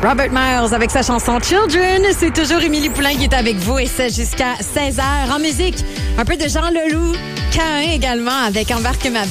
Robert Miles avec sa chanson Children. C'est toujours Émilie Poulain qui est avec vous et c'est jusqu'à 16h. En musique, un peu de Jean Leloup. Caïn également avec Embarque ma